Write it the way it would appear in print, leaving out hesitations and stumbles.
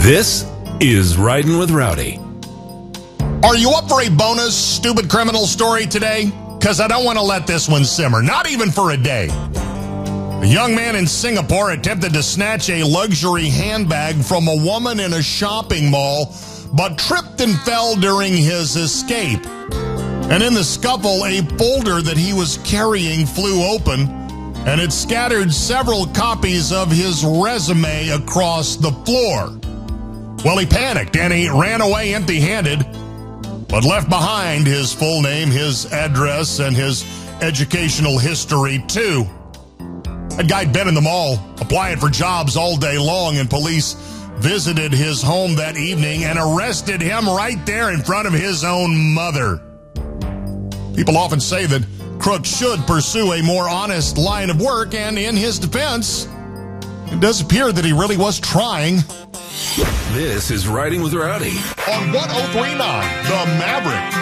This is Riding with Rowdy. Are you up for a bonus stupid criminal story today? Because I don't want to let this one simmer, not even for a day. A young man in Singapore attempted to snatch a luxury handbag from a woman in a shopping mall, but tripped and fell during his escape. And in the scuffle, a folder that he was carrying flew open, and it scattered several copies of his resume across the floor. Well, he panicked and he ran away empty-handed, but left behind his full name, his address, and his educational history, too. That guy'd been in the mall, applying for jobs all day long, and police visited his home that evening and arrested him right there in front of his own mother. People often say that crooks should pursue a more honest line of work, and in his defense, it does appear that he really was trying. This is Riding with Rowdy On 103.9, The Maverick.